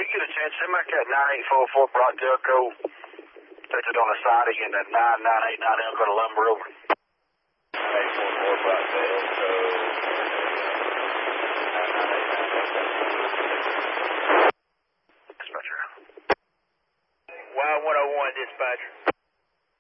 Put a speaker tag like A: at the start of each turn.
A: you get a chance, send back that 9844 Brock Delco. Touch it on the siding and that 9989 I'm going to lumber over.
B: 9844 Brock Delco. 9989.
A: Dispatcher.
B: Y101, dispatcher.